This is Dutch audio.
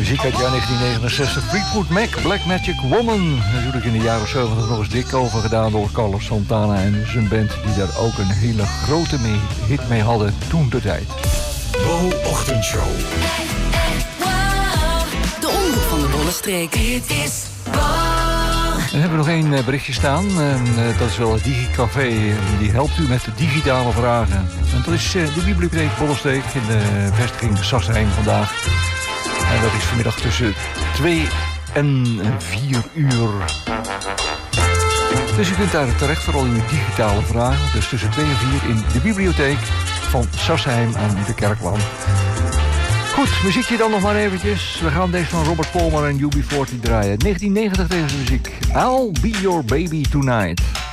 Muziek uit het jaar 1969. Fleetwood Mac, Black Magic Woman. Natuurlijk in de jaren 70 nog eens dik over gedaan door Carlos Santana en zijn band, die daar ook een hele grote hit mee hadden toen de tijd. Bo Ochtendshow. De omroep van de Bollenstreek. Dit is Bo. Dan hebben we nog één berichtje staan. Dat is wel het DigiCafé. Die helpt u met digitale vragen. En dat is de bibliotheek Bollenstreek in de vestiging Sassheim vandaag. En dat is vanmiddag tussen 2 en 4 uur. Dus u kunt daar terecht voor al uw digitale vragen. Dus tussen 2 en 4 in de bibliotheek van Sassheim aan de Kerklaan. Goed, muziekje dan nog maar eventjes. We gaan deze van Robert Palmer en UB40 draaien. 1990 deze muziek. I'll Be Your Baby Tonight.